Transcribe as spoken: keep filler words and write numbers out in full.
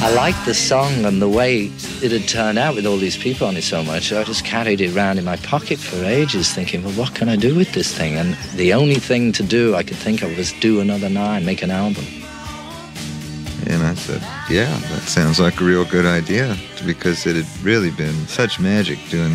I liked the song and the way it had turned out with all these people on it so much. I just carried it around in my pocket for ages thinking, well, what can I do with this thing? And the only thing to do I could think of was do another nine, make an album. And I said, yeah, that sounds like a real good idea, because it had really been such magic doing